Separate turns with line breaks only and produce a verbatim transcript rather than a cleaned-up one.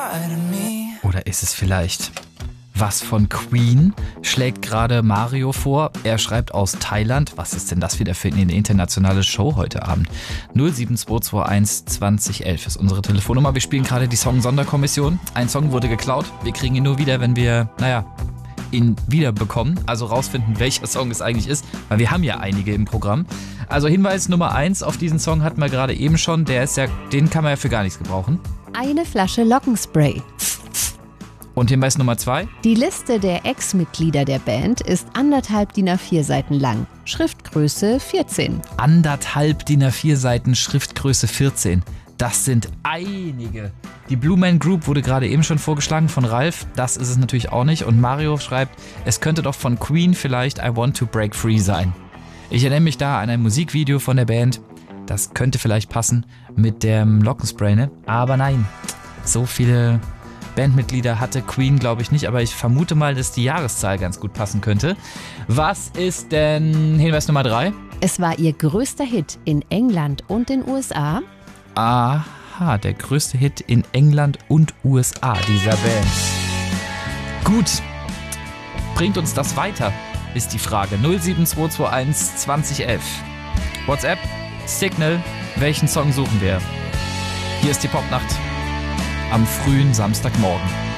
Oder ist es vielleicht was von Queen? Schlägt gerade Mario vor. Er schreibt aus Thailand. Was ist denn das wieder für eine internationale Show heute Abend? null sieben zwei zwei eins zwanzig elf ist unsere Telefonnummer. Wir spielen gerade die Song-Sonderkommission. Ein Song wurde geklaut. Wir kriegen ihn nur wieder, wenn wir, naja, ihn wiederbekommen. Also rausfinden, welcher Song es eigentlich ist. Weil wir haben ja einige im Programm. Also Hinweis Nummer eins auf diesen Song hatten wir gerade eben schon. Der ist ja, den kann man ja für gar nichts gebrauchen.
Eine Flasche Lockenspray.
Und Hinweis Nummer zwei?
Die Liste der Ex-Mitglieder der Band ist anderthalb D I N A vier Seiten lang. Schriftgröße vierzehn.
Anderthalb D I N A vier Seiten, Schriftgröße vierzehn. Das sind einige. Die Blue Man Group wurde gerade eben schon vorgeschlagen von Ralf. Das ist es natürlich auch nicht. Und Mario schreibt, es könnte doch von Queen vielleicht I Want to Break Free sein. Ich erinnere mich da an ein Musikvideo von der Band. Das könnte vielleicht passen mit dem Lockenspray, ne? Aber nein, so viele Bandmitglieder hatte Queen, glaube ich, nicht, aber ich vermute mal, dass die Jahreszahl ganz gut passen könnte. Was ist denn Hinweis Nummer drei?
Es war ihr größter Hit in England und den U S A.
Aha, der größte Hit in England und U S A dieser Band. Gut, bringt uns das weiter, ist die Frage. null sieben zwei zwei eins zwanzig elf. WhatsApp, Signal, welchen Song suchen wir? Hier ist die Popnacht am frühen Samstagmorgen.